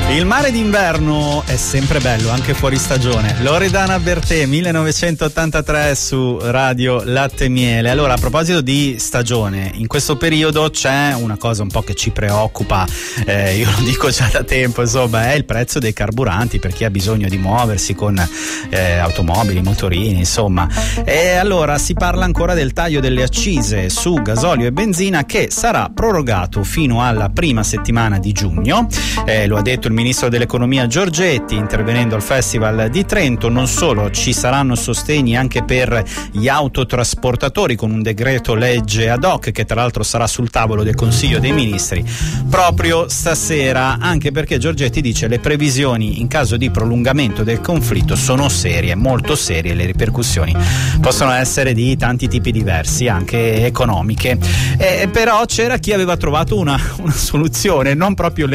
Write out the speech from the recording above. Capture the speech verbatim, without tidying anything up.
Il mare d'inverno è sempre bello, anche fuori stagione. Loredana Bertè, millenovecentottantatré su Radio Latte e Miele. Allora, a proposito di stagione, in questo periodo c'è una cosa un po' che ci preoccupa, eh, io lo dico già da tempo, insomma, è il prezzo dei carburanti per chi ha bisogno di muoversi con eh, automobili, motorini, insomma. E allora si parla ancora del taglio delle accise su gasolio e benzina, che sarà prorogato fino alla prima settimana di giugno. Eh, lo ha detto il ministro dell'economia Giorgetti intervenendo al Festival di Trento. Non solo, ci saranno sostegni anche per gli autotrasportatori con un decreto legge ad hoc che tra l'altro sarà sul tavolo del Consiglio dei Ministri proprio stasera, anche perché Giorgetti dice le previsioni in caso di prolungamento del conflitto sono serie, molto serie, le ripercussioni possono essere di tanti tipi diversi, anche economiche. Eh, però c'era chi aveva trovato una, una soluzione non proprio